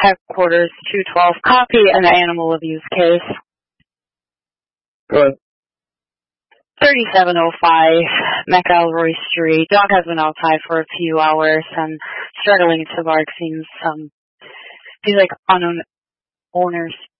Headquarters 212. Copy an animal abuse case. Go ahead. 3705 McElroy Street. Dog has been outside for a few hours and struggling to bark. Seems like unknown owners